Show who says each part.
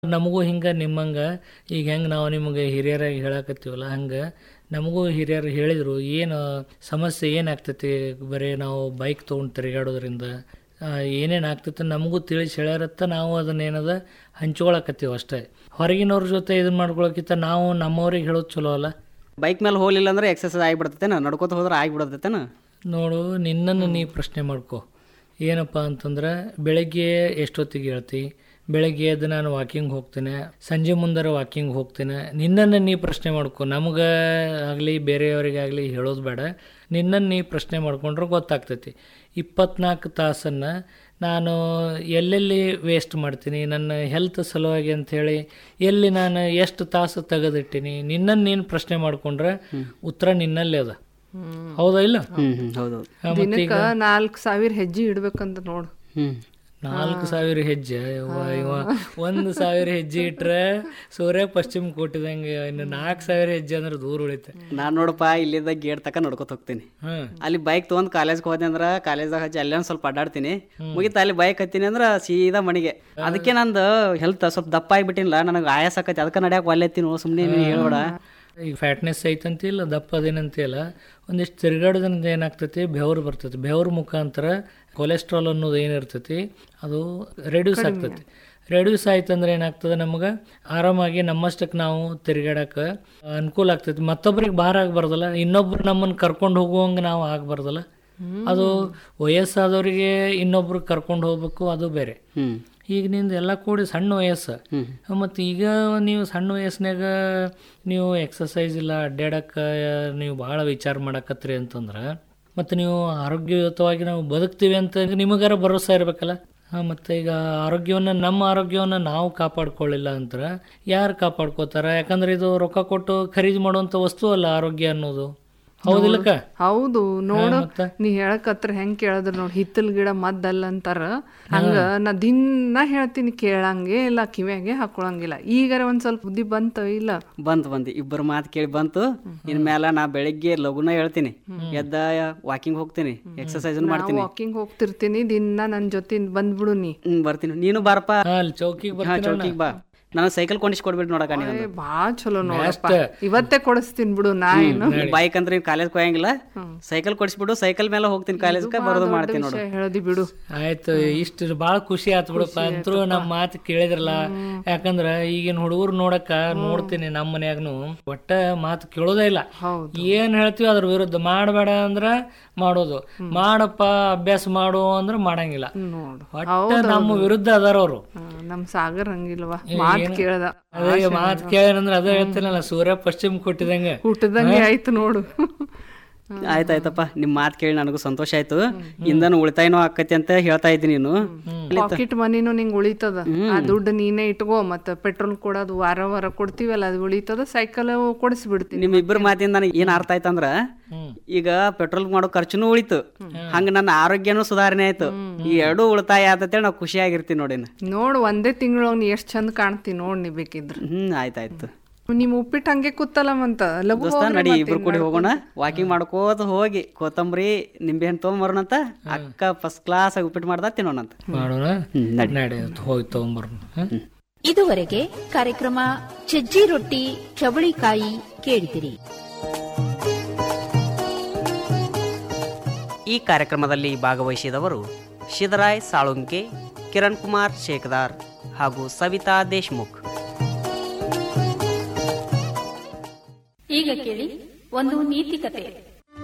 Speaker 1: ನಮಗೂ ಹಿಂಗೆ ನಿಮ್ಮಂಗೆ ಈಗ ಹೆಂಗೆ ನಾವು ನಿಮಗೆ ಹಿರಿಯರಾಗಿ ಹೇಳಕತ್ತೀವಲ್ಲ ಹಂಗೆ ನಮಗೂ ಹಿರಿಯರು ಹೇಳಿದರು ಏನು ಸಮಸ್ಯೆ ಏನಾಗ್ತೈತಿ ಬರೀ ನಾವು ಬೈಕ್ ತೊಗೊಂಡು ತಿರುಗಾಡೋದ್ರಿಂದ ಏನೇನು ಆಗ್ತೈತೆ ನಮಗೂ ತಿಳಿಸಿ ಹೇಳ್ಯಾರತ್ತ ನಾವು ಅದನ್ನೇನದ ಹಂಚ್ಕೊಳಕತ್ತೀವಿ ಅಷ್ಟೇ. ಹೊರಗಿನವ್ರ ಜೊತೆ ಇದನ್ನ ಮಾಡ್ಕೊಳಕ್ಕಿಂತ ನಾವು ನಮ್ಮವ್ರಿಗೆ ಹೇಳೋದು ಚಲೋ ಅಲ್ಲ.
Speaker 2: ಬೈಕ್ ಮೇಲೆ ಹೋಗಲಿಲ್ಲ ಅಂದ್ರೆ ಎಕ್ಸಸೈಸ್ ಆಗಿಬಿಡ್ತೈತೇನ, ನಡ್ಕೋತ ಹೋದ್ರೆ ಆಗಿಬಿಡತೈತೇನ.
Speaker 1: ನೋಡು, ನಿನ್ನನ್ನು ನೀ ಪ್ರಶ್ನೆ ಮಾಡ್ಕೊ. ಏನಪ್ಪ ಅಂತಂದ್ರೆ ಬೆಳಗ್ಗೆ ಎಷ್ಟೊತ್ತಿಗೆ ಹೇಳ್ತಿ? ಬೆಳಗ್ಗೆ ಎದ್ದು ನಾನು ವಾಕಿಂಗ್ ಹೋಗ್ತೇನೆ, ಸಂಜೆ ಮುಂದರ ವಾಕಿಂಗ್ ಹೋಗ್ತೇನೆ. ನಿನ್ನನ್ನು ನೀ ಪ್ರಶ್ನೆ ಮಾಡ್ಕೊ. ನಮಗೆ ಆಗಲಿ ಬೇರೆಯವರಿಗಾಗಲಿ ಹೇಳೋದು ಬೇಡ. ನಿನ್ನನ್ನು ನೀ ಪ್ರಶ್ನೆ ಮಾಡ್ಕೊಂಡ್ರೆ ಗೊತ್ತಾಗ್ತೈತಿ. 24 ತಾಸನ್ನು ನಾನು ಎಲ್ಲೆಲ್ಲಿ ವೇಸ್ಟ್ ಮಾಡ್ತೀನಿ, ನನ್ನ ಹೆಲ್ತ್ ಸಲುವಾಗಿ ಅಂಥೇಳಿ ಎಲ್ಲಿ ನಾನು ಎಷ್ಟು ತಾಸು ತೆಗೆದಿಟ್ಟಿನಿ, ನಿನ್ನನ್ನು ನೀನು ಪ್ರಶ್ನೆ ಮಾಡ್ಕೊಂಡ್ರೆ ಉತ್ತರ ನಿನ್ನಲ್ಲೇ ಅದ. ಹೌದಾ ಇಲ್ಲ?
Speaker 2: ಹೌದು.
Speaker 3: ದಿನಕ್ಕ 4,000 ಹೆಜ್ಜೆ ಇಡ್ಬೇಕಂತ ನೋಡು.
Speaker 1: 4,000 ಹೆಜ್ಜೆ? ಇವ 1,000 ಹೆಜ್ಜೆ ಇಟ್ರೆ ಸೂರ್ಯ ಪಶ್ಚಿಮ ಕೊಟ್ಟಿದಂಗೆ. ಇನ್ನು 4,000 ಹೆಜ್ಜೆ ಅಂದ್ರೆ ದೂರ ಉಳಿತೆ.
Speaker 2: ನಾನು ನೋಡಪ್ಪ ಇಲ್ಲಿದ್ದ ಗೇಟ್ ತಕ ನಡ್ಕೊತ ಹೋಗ್ತೀನಿ. ಅಲ್ಲಿ ಬೈಕ್ ತೊಗೊಂಡ್ ಕಾಲೇಜ್ಗೆ ಹೋದೆ ಅಂದ್ರೆ ಕಾಲೇಜ್ದಾಗ ಹಚ್ಚಿ ಅಲ್ಲೇ ಸ್ವಲ್ಪ ಅಡ್ಡಾಡ್ತೀನಿ. ಮುಗಿತ ಅಲ್ಲಿ ಬೈಕ್ ಹತ್ತೀನಿ ಅಂದ್ರೆ ಸೀದಾ ಮನೆಗೆ. ಅದಕ್ಕೆ ನಂದು ಹೆಲ್ತ್ ಸ್ವಲ್ಪ ದಪ್ಪ ಆಗಿಬಿಟ್ಟಿಲ್ಲ, ನನಗೆ ಆಯಾಸ ಆಕತಿ. ಅದಕ್ಕೆ ನಡ್ಯಾಕ ಒಲ್ಲೆತ್ತೀನಿ. ಸುಮ್ಮನೆ ನೀನು ಹೇಳ್ಬೇಡ.
Speaker 1: ಈಗ ಫ್ಯಾಟ್ನೆಸ್ ಐತಂತಿಲ್ಲ, ದಪ್ಪ ಅದೇನಂತಿಲ್ಲ. ಒಂದಿಷ್ಟು ತಿರುಗಾಡೋದ್ರಿಂದ ಏನಾಗ್ತೈತಿ, ಬೆವರು ಬರ್ತೈತಿ. ಬೆವ್ರ ಮುಖಾಂತರ ಕೊಲೆಸ್ಟ್ರಾಲ್ ಅನ್ನೋದು ಏನಿರ್ತೈತಿ ಅದು ರೆಡ್ಯೂಸ್ ಆಗ್ತೈತಿ. ರೆಡ್ಯೂಸ್ ಆಯ್ತಂದ್ರೆ ಏನಾಗ್ತದೆ, ನಮ್ಗೆ ಆರಾಮಾಗಿ ನಮ್ಮಷ್ಟಕ್ಕೆ ನಾವು ತಿರುಗಾಡಕ್ಕೆ ಅನುಕೂಲ ಆಗ್ತೈತಿ. ಮತ್ತೊಬ್ರಿಗೆ ಭಾರ ಆಗಬಾರ್ದಲ್ಲ, ಇನ್ನೊಬ್ರು ನಮ್ಮನ್ನು ಕರ್ಕೊಂಡು ಹೋಗುವಂಗೆ ನಾವು ಆಗಬಾರ್ದಲ್ಲ. ಅದು ವಯಸ್ಸಾದವರಿಗೆ ಇನ್ನೊಬ್ರು ಕರ್ಕೊಂಡು ಹೋಗ್ಬೇಕು, ಅದು ಬೇರೆ. ಈಗ ನಿಂದು ಎಲ್ಲ ಕೂಡಿ ಸಣ್ಣ ವಯಸ್ಸು. ಮತ್ತು ಈಗ ನೀವು ಸಣ್ಣ ವಯಸ್ಸಿನಾಗ ನೀವು ಎಕ್ಸಸೈಸ್ ಇಲ್ಲ, ಅಡ್ಡಾಡಕ್ಕೆ ನೀವು ಭಾಳ ವಿಚಾರ ಮಾಡಕತ್ರಿ ಅಂತಂದ್ರೆ ಮತ್ತು ನೀವು ಆರೋಗ್ಯಯುತವಾಗಿ ನಾವು ಬದುಕ್ತೀವಿ ಅಂತ ನಿಮಗಾರ ಭರೋಸೆ ಇರಬೇಕಲ್ಲ. ಮತ್ತು ಈಗ ನಮ್ಮ ಆರೋಗ್ಯವನ್ನು ನಾವು ಕಾಪಾಡ್ಕೊಳ್ಳಿಲ್ಲ ಅಂದ್ರೆ ಯಾರು ಕಾಪಾಡ್ಕೋತಾರೆ? ಯಾಕಂದ್ರೆ ಇದು ರೊಕ್ಕ ಕೊಟ್ಟು ಖರೀದಿ ಮಾಡುವಂಥ ವಸ್ತು ಅಲ್ಲ ಆರೋಗ್ಯ ಅನ್ನೋದು. ಹೌದಿಲ್ಲಕ್ಕ?
Speaker 3: ಹೌದು. ನೋಡು, ನೀ ಹೇಳಕತ್ರ ಹೆಂಗ್ ಕೇಳಿದ್ರ ನೋಡಿ, ಹಿತ್ತಲ್ ಗಿಡ ಮದ್ದಲ್ಲ ಅಂತಾರ. ಹಂಗ ನಾ ದಿನ ಹೇಳ್ತೀನಿ, ಕೇಳಂಗೆ ಇಲ್ಲ, ಕಿವ್ಯಾಗೆ ಹಾಕೊಳಂಗಿಲ್ಲ. ಈಗಾರ ಒಂದ್ ಸ್ವಲ್ಪ ಬುದ್ಧಿ ಬಂತ ಇಲ್ಲ?
Speaker 2: ಬಂತು. ಇಬ್ಬರು ಮಾತು ಕೇಳಿ ಬಂತು. ಇನ್ಮೇಲೆ ನಾ ಬೆಳಿಗ್ಗೆ ಲಗುನ ಹೇಳ್ತೀನಿ, ಎದ್ದ ವಾಕಿಂಗ್ ಹೋಗ್ತೀನಿ, ಎಕ್ಸರ್ಸೈಸ್ ಮಾಡ್ತೀನಿ.
Speaker 3: ವಾಕಿಂಗ್ ಹೋಗ್ತಿರ್ತೀನಿ ದಿನ, ನನ್ ಜೊತೆ ಬಂದ್ಬಿಡು ನೀ.
Speaker 2: ಬರ್ತೀನಿ. ನೀನು ಬಾರಪ್ಪ
Speaker 1: ಚೌಕಿಗೆ
Speaker 2: ಬಾ. ನಾನು ಸೈಕಲ್ ಕೊಂಡಿಸಿ ಕೊಡ್ಬಿಟ್ಟು ನೋಡಕ.
Speaker 3: ಬಾಳ ಚಲೋ ನೋಡಪ್ಪ, ಇವತ್ತೇ ಕೊಡಿಸ್ತೀನಿ ಬಿಡು. ನಾ ಏನು
Speaker 2: ಬೈಕ್ ಅಂದ್ರೆ ಕಾಲೇಜ್ ಹೋಗಂಗಿಲ್ಲ, ಸೈಕಲ್ ಕೊಡಿಸ್ಬಿಡು. ಸೈಕಲ್ ಮೇಲೆ ಹೋಗ್ತೀನಿ ಕಾಲೇಜ್ಗೆ, ಬರೋದು ಮಾಡ್ತೀನಿ ನೋಡು.
Speaker 3: ಹೇಳದಿ ಬಿಡು.
Speaker 1: ಆಯ್ತು, ಇಷ್ಟು ಭಾಳ ಖುಷಿ ಆಯ್ತು ಬಿಡಪ್ಪ. ಅಂತರೂ ನಮ್ಮ ಮಾತು ಕೇಳಿದ್ರಲ್ಲ. ಯಾಕಂದ್ರ ಈಗಿನ ಹುಡುಗರು ನೋಡ್ತೀನಿ ನಮ್ಮ ಮನ್ಯಾಗನು ಒಟ್ಟ ಮಾತು ಕೇಳೋದೇ ಇಲ್ಲ. ಏನ್ ಹೇಳ್ತೀವಿ ಅದ್ರ ವಿರುದ್ಧ. ಮಾಡಬೇಡ ಅಂದ್ರ ಮಾಡೋದು, ಮಾಡಪ್ಪ ಅಭ್ಯಾಸ ಮಾಡು ಅಂದ್ರೆ ಮಾಡಂಗಿಲ್ಲ. ಒಟ್ಟ ನಮ್ಮ ವಿರುದ್ಧ ಅದಾರ ಅವರು.
Speaker 3: ನಮ್ ಸಾಗರ್ ಹಂಗಿಲ್ವಾ, ಮಾತು ಕೇಳದ.
Speaker 1: ಅದೇ ಮಾತು ಕೇಳಂದ್ರೆ ಅದೇ ಹೇಳ್ತೀನಲ್ಲ, ಸೂರ್ಯ ಪಶ್ಚಿಮ ಕೊಟ್ಟಿದಂಗೆ
Speaker 3: ಆಯ್ತು ನೋಡು.
Speaker 2: ಆಯ್ತಾಯ್ತಪ್ಪ, ನಿಮ್ ಮಾತು ಕೇಳಿ ನನಗೂ ಸಂತೋಷ ಆಯ್ತು. ಇಂದನು ಉಳಿತಾಯನೂ ಆಕತಿ ಅಂತ ಹೇಳ್ತಾ ಇದ್ದೀನಿ. ನೀನು
Speaker 3: ಪಾಕೆಟ್ ಮನಿನೂ ನಿಂಗೆ ಉಳಿತದ. ಆ ದುಡ್ಡು ನೀನೇ ಇಟ್ಕೋ. ಮತ್ತ ಪೆಟ್ರೋಲ್ ಕೊಡೋದು ವಾರ ಕೊಡ್ತೀವಲ್ಲ, ಅದು ಉಳಿತದ. ಸೈಕಲ್ ಕೊಡಿಸ್ಬಿಡ್ತೀನಿ.
Speaker 2: ನಿಮ್ ಇಬ್ಬರ ಮಾತಿಂದ ನನಗೆ ಏನ್ ಅರ್ಥ ಆಯ್ತಂದ್ರ, ಈಗ ಪೆಟ್ರೋಲ್ ಮಾಡೋ ಖರ್ಚುನು ಉಳಿತು, ಹಂಗ ನನ್ನ ಆರೋಗ್ಯನೂ ಸುಧಾರಣೆ ಆಯ್ತು. ಈ ಎರಡೂ ಉಳಿತಾಯ ಆತಂತೇಳಿ ನಾವು ಖುಷಿಯಾಗಿರ್ತೀವಿ.
Speaker 3: ನೋಡು, ಒಂದೇ ತಿಂಗಳು ನೀ ಎಷ್ಟ್ ಚಂದ ಕಾಣ್ತಿ ನೋಡ್, ನೀ ಬೇಕಿದ್ರ.
Speaker 2: ಆಯ್ತಾಯ್ತು.
Speaker 3: ನಿಮ್ ಉಪ್ಪಿಟ್ಟು ಹಂಗೆ ಕೂತಲ್ಲ ಮಂತ
Speaker 2: ನಡಿ, ಇಬ್ರು ಕೂಡಿ ಹೋಗೋಣ. ವಾಕಿಂಗ್ ಮಾಡ್ಕೋತ ಹೋಗಿ ಕೊತ್ತಂಬರಿ ನಿಂಬೆ ಹಣ್ಣು ತೊಗೊಂಬರೋಣಂತ. ಅಕ್ಕ ಫಸ್ಟ್ ಕ್ಲಾಸ್ ಆಗಿ ಉಪ್ಪಿಟ್ಟು ಮಾಡ್ದ ತಿನ್ನೋಣಂತ.
Speaker 1: ಹೋಗಿ ತಗೊಂಬರೋಣ.
Speaker 4: ಇದುವರೆಗೆ ಕಾರ್ಯಕ್ರಮ ಸಜ್ಜಿ ರೊಟ್ಟಿ ಚವಳಿಕಾಯಿ ಕೇಳಿದಿರಿ.
Speaker 2: ಈ ಕಾರ್ಯಕ್ರಮದಲ್ಲಿ ಭಾಗವಹಿಸಿದವರು ಶಿದರಾಯ್ ಸಾಳುಂಕೆ, ಕಿರಣ್ ಕುಮಾರ್ ಶೇಖದಾರ್ ಹಾಗೂ ಸವಿತಾ ದೇಶ್ಮುಖ್.
Speaker 4: ಈಗ ಕೇಳಿ ಒಂದು ನೀತಿ ಕತೆ.